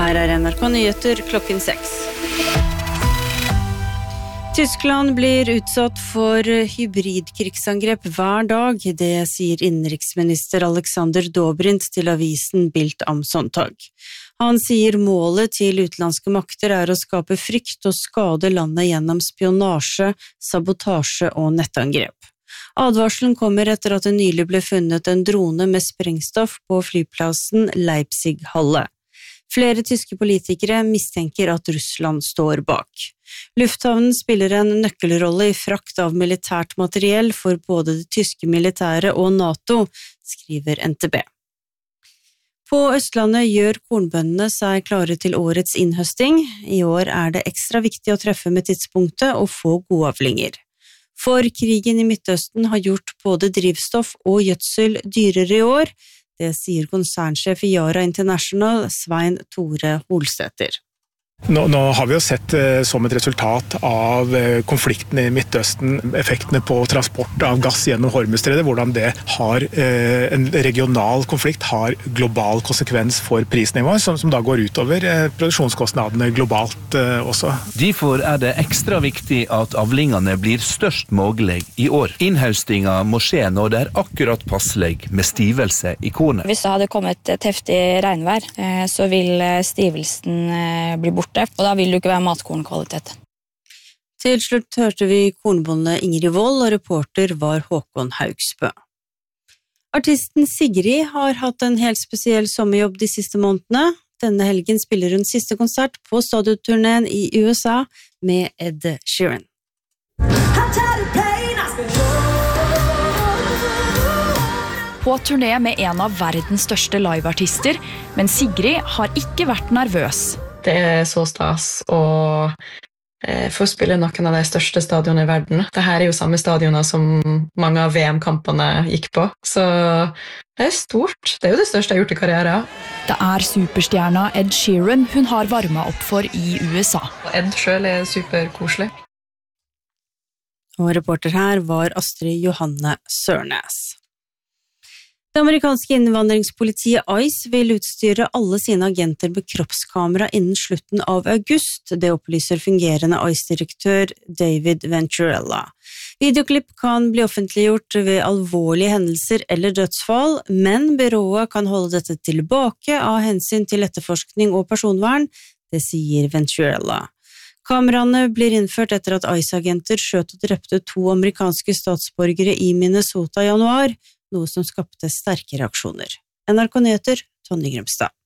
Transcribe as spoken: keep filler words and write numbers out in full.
Her er N R K Nyheter klokken seks. Tyskland blir utsatt for hybridkrigsangrep hver dag, det sier innenriksminister Alexander Dobrindt til avisen Bild am Sonntag. Han sier målet til utenlandske makter er å skape frykt og skade landet gjennom spionasje, sabotasje og nettangrep. Advarselen kommer etter at det nylig ble funnet en drone med sprengstoff på flyplassen Leipzig-Halle. Flere tyske politikere mistenker at Russland står bak. Lufthavnen spiller en nøkkelrolle i frakt av militært materiell for både det tyske militæret og NATO, skriver N T B. På Østlandet gjør kornbøndene seg klare til årets innhøsting. I år er det ekstra viktig å treffe med tidspunktet og få gode avlinger. For krigen i Midtøsten har gjort både drivstoff og gjødsel dyrere i år. Det sier konsernsjef i Yara International, Svein Tore Holsæter. Nå, nå har vi jo sett eh, som et resultat av eh, konflikten i Midtøsten, effektene på transport av gass gjennom Hormuzstredet, hvordan det har eh, en regional konflikt har global konsekvens for prisnivået, som, som da går utover eh, produksjonskostnadene globalt eh, også. Derfor er det ekstra viktig at avlingene blir størst mulig i år. Innhaustinga må skje når det er akkurat passelig med stivelse i kornet. Hvis det hadde kommet et heftig regnvær, eh, så vil stivelsen eh, bli borte. Og da vil det ikke være matkornkvalitet. Til slutt hørte vi kornbonde Ingrid Wold, og reporter var Håkon Haugsbø. Artisten Sigrid har hatt en helt spesiell sommerjobb de siste månedene. Denne helgen spiller hun siste konsert på stadioturneen i U S A med Ed Sheeran. På turné med en av verdens største liveartister, men Sigrid har ikke vært nervøs. Det er så stas å eh, få spille noen av de største stadionene i verden. Dette er jo samme stadioner som mange av V M-kampene gikk på, så det er stort. Det er jo det største jeg har gjort i karrieren. Det er superstjerna Ed Sheeran hun har varmet opp for i U S A. Ed selv er superkoselig. Og reporter her var Astrid Johanne Sørnes. Det amerikanske innvandringspolitiet ICE vil utstyre alle sine agenter med kroppskamera innen slutten av august, det opplyser fungerende ICE-direktør David Venturella. Videoklipp kan bli offentliggjort ved alvorlige hendelser eller dødsfall, men byrået kan holde dette tilbake av hensyn til etterforskning og personvern, det sier Venturella. Kameraene blir innført etter at ICE-agenter skjøt og drepte to amerikanske statsborgere i Minnesota i januar, noe som skapte sterke reaksjoner. N R K Nyheter, Tonje Grimstad.